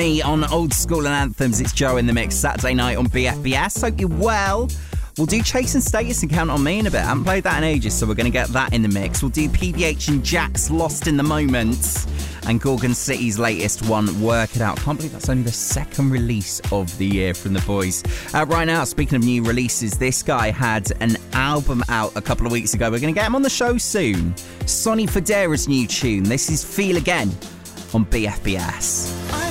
On Old School and Anthems, it's Joe in the Mix, Saturday night on BFBS. Hope you're well. We'll do Chase and Status and Count on Me in a bit. I haven't played that in ages, so we're going to get that in the mix. We'll do PVH and Jack's Lost in the Moment and Gorgon City's latest one, Work It Out. Can't believe that's only the second release of the year from the boys. Right now, speaking of new releases, this guy had an album out a couple of weeks ago. We're going to get him on the show soon. Sonny Fodera's new tune. This is Feel Again on BFBS.